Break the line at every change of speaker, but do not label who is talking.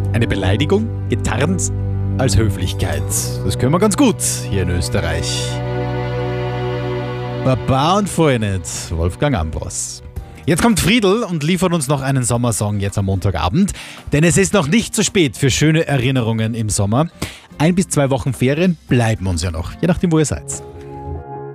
Eine Beleidigung, getarnt als Höflichkeit. Das können wir ganz gut hier in Österreich. Baba und Freund, Wolfgang Ambros. Jetzt kommt Friedl und liefert uns noch einen Sommersong jetzt am Montagabend. Denn es ist noch nicht zu spät für schöne Erinnerungen im Sommer. 1 bis 2 Wochen Ferien bleiben uns ja noch, je nachdem wo ihr seid.